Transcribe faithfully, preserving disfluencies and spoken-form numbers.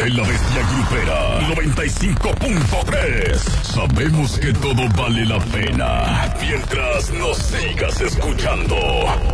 en la bestia grupera noventa y cinco punto tres. Sabemos que todo vale la pena mientras nos sigas escuchando.